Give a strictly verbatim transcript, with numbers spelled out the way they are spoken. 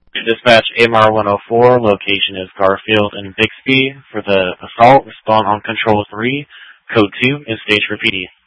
Dispatch A M R one oh four, location is Garfield and Bixby. For the assault, respond on Control three. Code two is stage for P D.